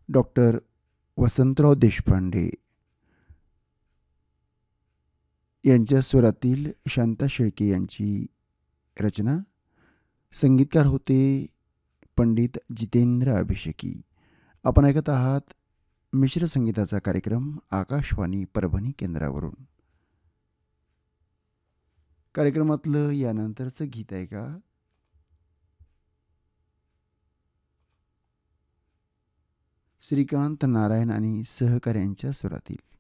Doctor Vasantrao Deshpande यांच्या स्वरातील शांता शेळके यांची रचना. संगीतकार होते पंडित जितेंद्र अभिषेकी. आपण ऐकत आहात मिश्र संगीताचा कार्यक्रम आकाशवाणी परभणी केंद्रावरून. कार्यक्रमातलं यानंतरचं गीत ऐका. श्रीकांत नारायण आणि सहकाऱ्यांच्या स्वरातील.